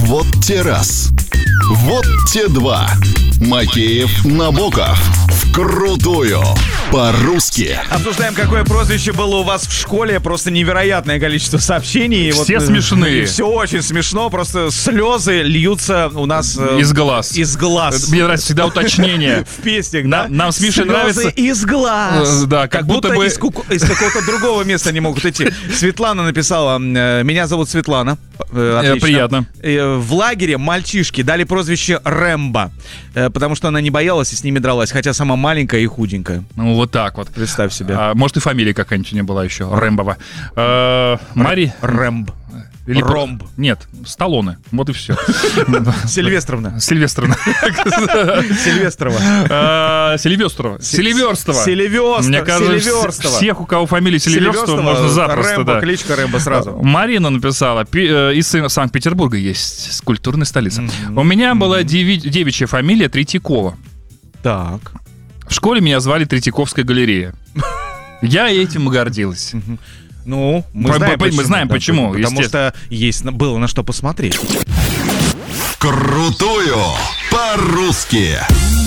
Вот те раз. Вот те два. Макеев, Набоков. Вкрутую. По-русски. Обсуждаем, какое прозвище было у вас в школе. Просто невероятное количество сообщений. Все смешные. Все очень смешно. Просто слезы льются у нас из глаз. Из глаз. Мне нравится всегда уточнение. В песнях, да? Нам с Мишей нравится. Слезы из глаз. Да, как будто бы из какого-то другого места они могут идти. Светлана написала: меня зовут Светлана. Отлично. Приятно. В лагере мальчишки дали прозвище Рэмбо, потому что она не боялась и с ними дралась, хотя сама маленькая и худенькая. Ну, вот так вот. Представь себе. Может, и фамилия какая-нибудь не была еще. Рэмбова. Мари... Рэмб. Или Ромб. Нет, Сталлоне. Вот и все. Сильвестровна. Сильвестрова. Селиверстова. Мне кажется, всех, у кого фамилия Селиверстова, можно запросто. Рэмбо, кличка Рэмбо сразу. Марина написала: из Санкт-Петербурга есть, культурная столица. У меня была девичья фамилия Третьякова. Так. В школе меня звали Третьяковская галерея. Я этим и гордилась. Ну, мы знаем почему. Потому что было на что посмотреть. Крутую по-русски.